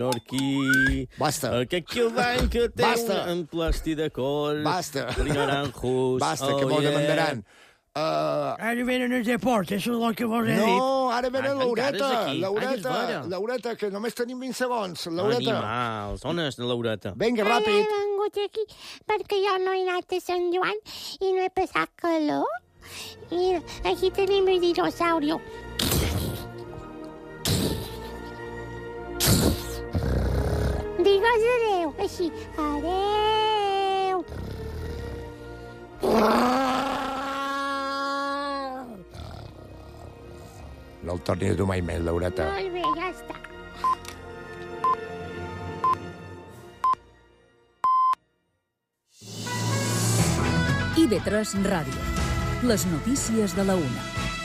Aquí, Basta. aquest xovany que té Basta. un plasti de col, Basta. naranjos. Basta, que m'ho demandaran. Ara venen els deports, això és el que vos he dit. No, ara venen Encara és l'Aureta. aquí. L'Aureta, que només tenim 20 segons. L'Aureta. Animals, on és l'Aureta? Vinga, He ràpid. vengut aquí perquè jo no he anat a Sant Joan i no he passat calor. Mira, aquí tenim el dinosaurio. Digues adeu, així. Adeu. No el tornis a dur mai més, l'Aureta. Molt bé, ja està. IB3 Ràdio. Les notícies de la una.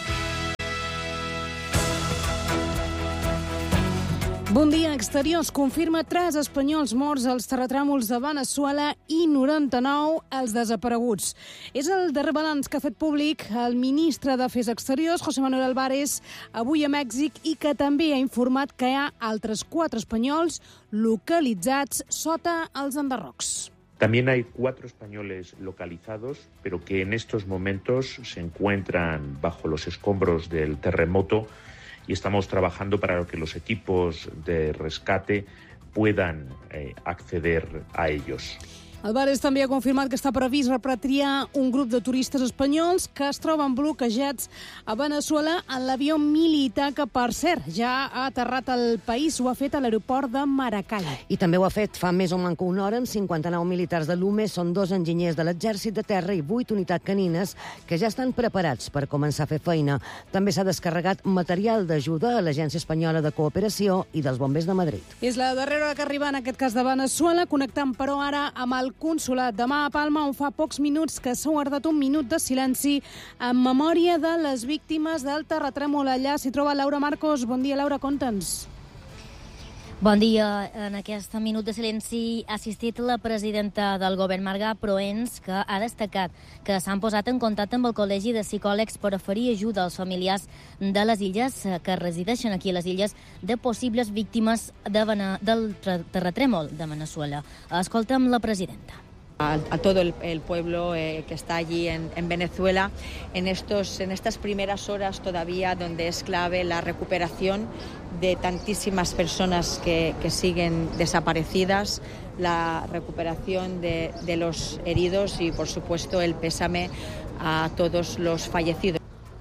Bon dia. Exteriors confirma 3 espanyols morts als terratrèmols de Veneçuela i 99 els desapareguts. És el darrer balanç que ha fet públic el ministre d'Afers Exteriors, José Manuel Álvarez, avui a Mèxic, i que també ha informat que hi ha altres 4 espanyols localitzats sota els enderrocs. También hay 4 españoles localizados, pero que en estos momentos se encuentran bajo los escombros del terremoto y estamos trabajando para que los equipos de rescate puedan acceder a ellos. Álvarez també ha confirmat que està previst repatriar un grup de turistes espanyols que es troben bloquejats a Veneçuela en l'avió militar que, per cert, ja ha aterrat al país. Ho ha fet a l'aeroport de Maracay. I també ho ha fet fa més o manca una hora amb 59 militars de l'UME. Són 2 enginyers de l'Exèrcit de Terra i 8 unitats canines que ja estan preparats per començar a fer feina. També s'ha descarregat material d'ajuda a l'Agència Espanyola de Cooperació i dels Bombers de Madrid. És la darrera hora que arriba en aquest cas de Veneçuela, connectant però ara amb el consolat demà a Palma, on fa pocs minuts que s'ha guardat un minut de silenci en memòria de les víctimes del terratrèmol. Allà s'hi troba Laura Marcos. Bon dia, Laura, conta'ns. Bon dia. En aquest minut de silenci ha assistit la presidenta del govern, Marga Proens, que ha destacat que s'han posat en contacte amb el Col·legi de Psicòlegs per oferir ajuda als familiars de les illes que resideixen aquí a les illes de possibles víctimes del terratrèmol de Veneçuela. Escolta'm la presidenta. A todo el pueblo que está allí en Venezuela en estas primeras horas todavía, donde es clave la recuperación de tantísimas personas que siguen desaparecidas, la recuperación de los heridos y, por supuesto, el pésame a todos los fallecidos.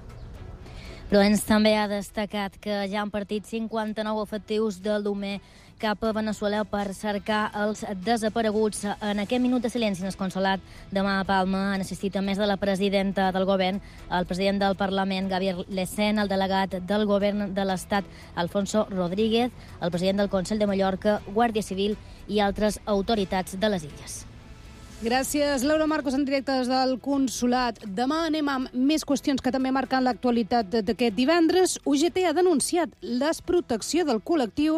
Proens també ha destacat que ja han partit 59 efectius de l'UME cap a Veneçuela per cercar els desapareguts. En aquest minut de silenci en el consolat demà a Palma han assistit, a més de la presidenta del govern, el president del Parlament, Gabriel Lecén, el delegat del govern de l'Estat, Alfonso Rodríguez, el president del Consell de Mallorca, Guàrdia Civil i altres autoritats de les illes. Gràcies, Laura Marcos, en directe des del Consolat. Demà anem amb més qüestions que també marquen l'actualitat d'aquest divendres. UGT ha denunciat desprotecció del col·lectiu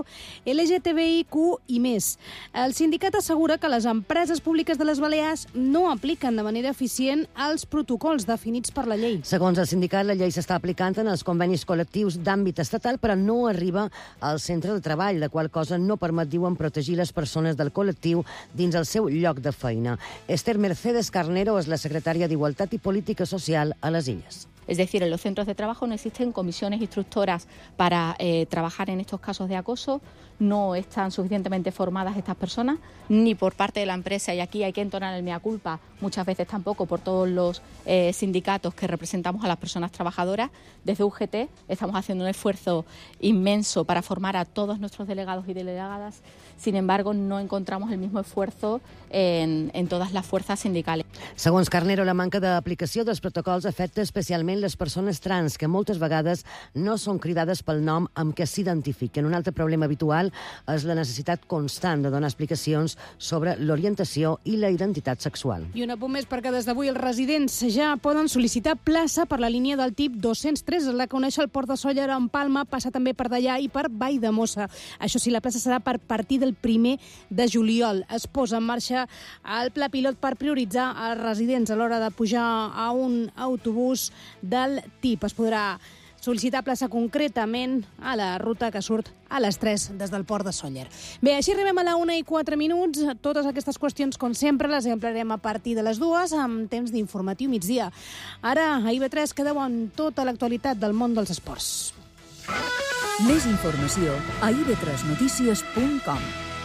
LGTBIQ i més. El sindicat assegura que les empreses públiques de les Balears no apliquen de manera eficient els protocols definits per la llei. Segons el sindicat, la llei s'està aplicant en els convenis col·lectius d'àmbit estatal, però no arriba al centre de treball, la qual cosa no permet, diuen, protegir les persones del col·lectiu dins el seu lloc de feina. Esther Mercedes Carnero es la secretaria de Igualdad y Política Social a las Illes. Es decir, en los centros de trabajo no existen comisiones instructoras para trabajar en estos casos de acoso, no están suficientemente formadas estas personas, ni por parte de la empresa, y aquí hay que entonar el mea culpa, muchas veces tampoco por todos los sindicatos que representamos a las personas trabajadoras. Desde UGT estamos haciendo un esfuerzo inmenso para formar a todos nuestros delegados y delegadas. Sin embargo, no encontramos el mismo esfuerzo en todas las fuerzas sindicales. Segons Carnero, la manca d'aplicació dels protocols afecta especialment les persones trans, que moltes vegades no són cridades pel nom amb què s'identifiquen. Un altre problema habitual és la necessitat constant de donar explicacions sobre l'orientació i la identitat sexual. I un apunt més, perquè des d'avui els residents ja poden sol·licitar plaça per la línia del tip 203, la que uneix el Port de Sóller amb Palma, passa també per Deià i per Valldemossa. Això sí, la plaça serà per partir del 1 de juliol. Es posa en marxa el pla pilot per prioritzar els residents a l'hora de pujar a un autobús del tip. Es podrà sol·licitar plaça concretament a la ruta que surt a les 3 des del port de Sóller. Bé, així arribem a la 1:04. Totes aquestes qüestions, com sempre, les ampliarem a partir de les 2 amb temps d'informatiu migdia. Ara, a IB3 quedeu amb tota l'actualitat del món dels esports. Més informació a ib3notícies.com.